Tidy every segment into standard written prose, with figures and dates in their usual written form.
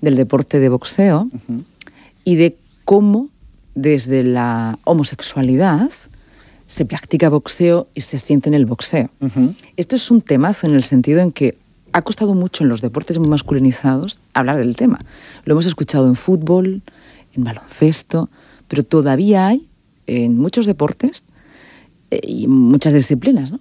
del deporte de boxeo y de cómo desde la homosexualidad se practica boxeo y se siente en el boxeo. Esto es un temazo en el sentido en que ha costado mucho en los deportes muy masculinizados hablar del tema. Lo hemos escuchado en fútbol, en baloncesto, pero todavía hay en muchos deportes y muchas disciplinas, ¿no?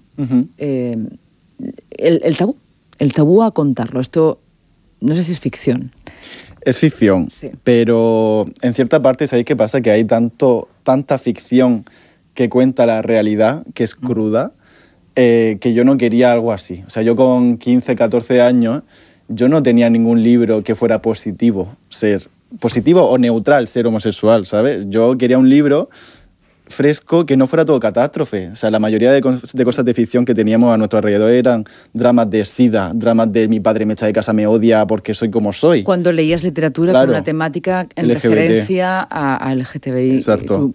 El tabú a contarlo. Esto no sé si es ficción. Es ficción, sí. Pero en cierta parte, ¿sabéis qué pasa? Que hay tanta ficción que cuenta la realidad, que es cruda, que yo no quería algo así. O sea, yo con 15, 14 años, yo no tenía ningún libro que fuera positivo o neutral ser homosexual, ¿sabes? Yo quería un libro fresco que no fuera todo catástrofe. O sea, la mayoría de cosas de ficción que teníamos a nuestro alrededor eran dramas de SIDA, dramas de mi padre me echa de casa, me odia porque soy como soy. Cuando leías literatura con una temática en LGBT. Referencia a LGTBI+. Exacto.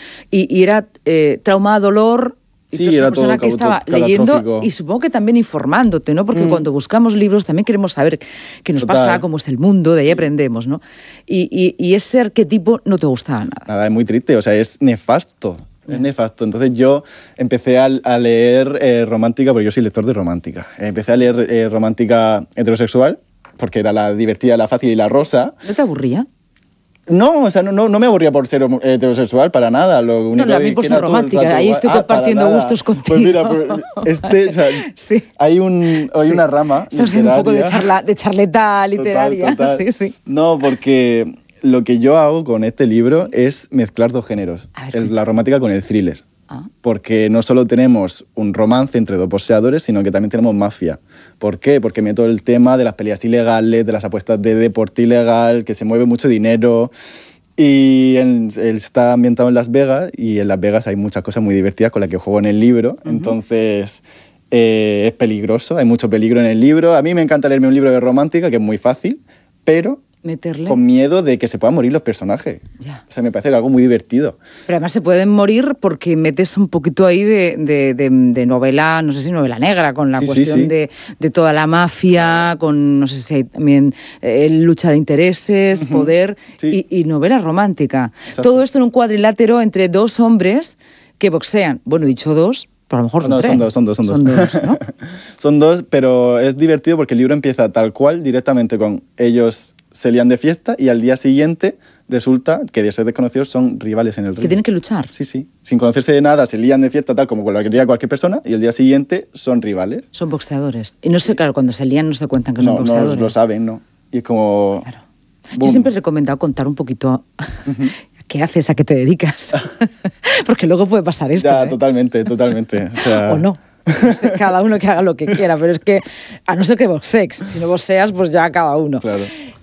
Y era trauma, dolor. Y sí, era todo que estaba leyendo y supongo que también informándote, ¿no? Porque cuando buscamos libros también queremos saber qué nos pasa, cómo es el mundo, de ahí aprendemos, ¿no? Y ese arquetipo no te gustaba nada. Nada, es muy triste, o sea, es nefasto. Es nefasto. Entonces yo empecé a leer romántica, porque yo soy lector de romántica. Empecé a leer romántica heterosexual, porque era la divertida, la fácil y la rosa. ¿No te aburría? No, o sea, no me aburría por ser heterosexual, para nada. Lo único a mí por ser romántica, ahí estoy compartiendo gustos contigo. Pues mira, o sea, sí. hay una rama Estamos haciendo un poco de charleta literaria. Total. Sí. No, porque lo que yo hago con este libro es mezclar dos géneros, la romántica con el thriller. Porque no solo tenemos un romance entre dos boxeadores, sino que también tenemos mafia. ¿Por qué? Porque meto el tema de las peleas ilegales, de las apuestas de deporte ilegal, que se mueve mucho dinero. Y él está ambientado en Las Vegas, y en Las Vegas hay muchas cosas muy divertidas con las que juego en el libro. Entonces es peligroso, hay mucho peligro en el libro. A mí me encanta leerme un libro de romántica, que es muy fácil, pero con miedo de que se puedan morir los personajes. Ya. O sea, me parece algo muy divertido. Pero además se pueden morir porque metes un poquito ahí de novela, no sé si novela negra, con la cuestión de toda la mafia, con no sé si hay también lucha de intereses, poder y novela romántica. Exacto. Todo esto en un cuadrilátero entre dos hombres que boxean. Bueno, dicho dos, pero a lo mejor son tres. Son dos, ¿no? Son dos, pero es divertido porque el libro empieza tal cual, directamente con ellos se lían de fiesta, y al día siguiente resulta que de ser desconocidos son rivales en el ring. Que tienen que luchar. Sí. Sin conocerse de nada, se lían de fiesta tal como cualquier persona, y el día siguiente son rivales. Son boxeadores. Y no sé, claro, cuando se lían no se cuentan que son boxeadores. No lo saben, ¿no? Y es como... Claro. Yo siempre he recomendado contar un poquito qué haces, a qué te dedicas. Porque luego puede pasar esto. Ya, totalmente. O sea... O no. No sé, cada uno que haga lo que quiera, pero es que, a no ser que boxees, si no boxeas, pues ya cada uno. Claro.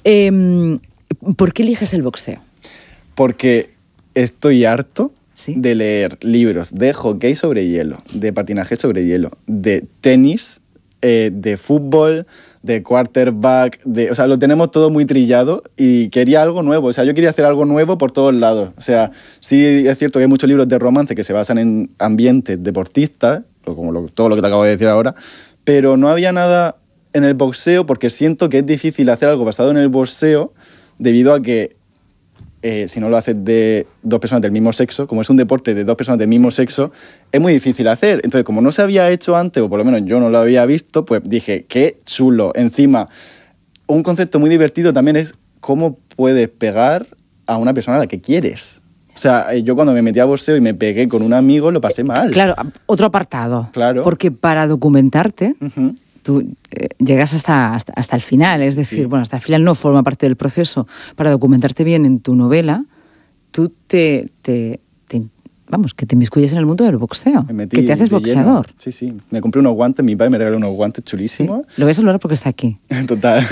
¿Por qué eliges el boxeo? Porque estoy harto de leer libros de hockey sobre hielo, de patinaje sobre hielo, de tenis, de fútbol, de quarterback, o sea, lo tenemos todo muy trillado, y quería algo nuevo. O sea, yo quería hacer algo nuevo por todos lados. O sea, sí es cierto que hay muchos libros de romance que se basan en ambientes deportistas, como todo lo que te acabo de decir ahora, pero no había nada en el boxeo, porque siento que es difícil hacer algo basado en el boxeo debido a que si no lo haces de dos personas del mismo sexo, como es un deporte de dos personas del mismo sexo, es muy difícil hacer. Entonces, como no se había hecho antes, o por lo menos yo no lo había visto, pues dije, qué chulo. Encima, un concepto muy divertido también es cómo puedes pegar a una persona a la que quieres. O sea, yo cuando me metí a boxeo y me pegué con un amigo, lo pasé mal. Claro, otro apartado. Claro. Porque para documentarte, tú llegas hasta el final. Es decir, bueno, hasta el final no forma parte del proceso. Para documentarte bien en tu novela, tú que te inmiscuyes en el mundo del boxeo. Que te haces boxeador. Lleno. Sí. Me compré unos guantes, mi padre me regaló unos guantes chulísimos. Lo voy a saludar porque está aquí. Total.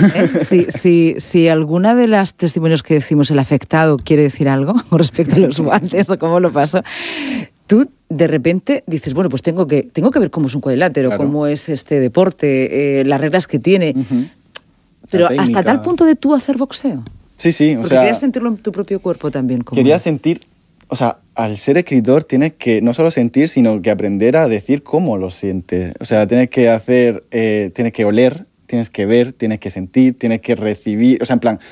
Si alguna de las testimonios que decimos el afectado quiere decir algo con respecto a los guantes o cómo lo pasó, tú de repente dices, bueno, pues tengo que ver cómo es un cuadrilátero, cómo es este deporte, las reglas que tiene. Pero hasta tal punto de tú hacer boxeo. Sí, Porque querías sentirlo en tu propio cuerpo también. Quería sentir... O sea, al ser escritor tienes que no solo sentir, sino que aprender a decir cómo lo sientes. O sea, tienes que oler, tienes que ver, tienes que sentir, tienes que recibir. O sea, en plan,